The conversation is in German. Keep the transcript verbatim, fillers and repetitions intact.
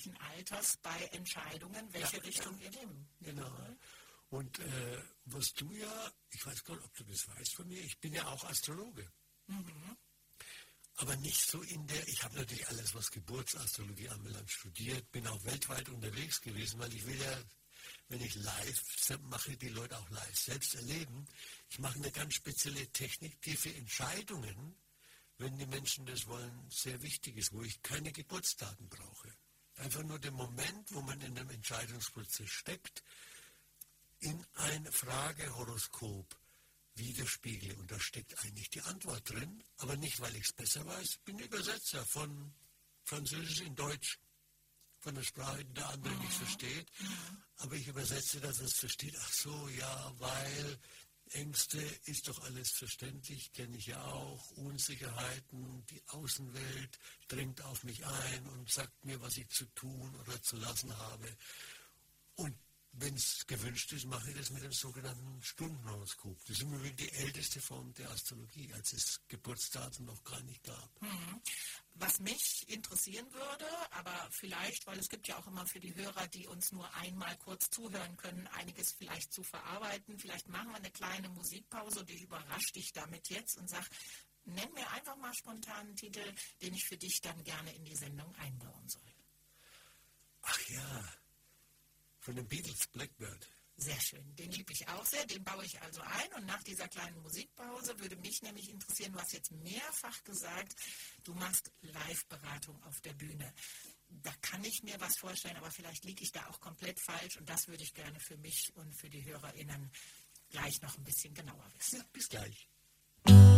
jugendlichen Alters bei Entscheidungen, welche ja, Richtung ja, ihr nehmen. Genau. Und äh, was du ja, ich weiß gar nicht, ob du das weißt von mir, ich bin ja auch Astrologe. Mhm. Aber nicht so in der, ich habe natürlich alles, was Geburtsastrologie anbelangt, studiert, bin auch weltweit unterwegs gewesen, weil ich will ja, wenn ich live mache, die Leute auch live selbst erleben. Ich mache eine ganz spezielle Technik, die für Entscheidungen, wenn die Menschen das wollen, sehr wichtig ist, wo ich keine Geburtsdaten brauche. Einfach nur den Moment, wo man in einem Entscheidungsprozess steckt, in ein Fragehoroskop widerspiegle. Und da steckt eigentlich die Antwort drin, aber nicht, weil ich es besser weiß. Ich bin Übersetzer von Französisch in Deutsch, von der Sprache, die der andere nicht versteht. Aber ich übersetze, dass er es versteht. Ach so, ja, weil Ängste ist doch alles verständlich, kenne ich ja auch. Unsicherheiten, die Außenwelt dringt auf mich ein und sagt mir, was ich zu tun oder zu lassen habe. Und wenn es gewünscht ist, mache ich das mit dem sogenannten Stundenhoroskop. Das ist im Übrigen die älteste Form der Astrologie, als es Geburtsdaten noch gar nicht gab. Mhm. Was mich interessieren würde, aber vielleicht, weil es gibt ja auch immer für die Hörer, die uns nur einmal kurz zuhören können, einiges vielleicht zu verarbeiten. Vielleicht machen wir eine kleine Musikpause und ich überrasche dich damit jetzt und sag, nenn mir einfach mal spontan einen Titel, den ich für dich dann gerne in die Sendung einbauen soll. Ach ja, von den Beatles, Blackbird. Sehr schön, den liebe ich auch sehr, den baue ich also ein und nach dieser kleinen Musikpause würde mich nämlich interessieren, du hast jetzt mehrfach gesagt, du machst Live-Beratung auf der Bühne. Da kann ich mir was vorstellen, aber vielleicht liege ich da auch komplett falsch und das würde ich gerne für mich und für die HörerInnen gleich noch ein bisschen genauer wissen. Ja, bis gleich.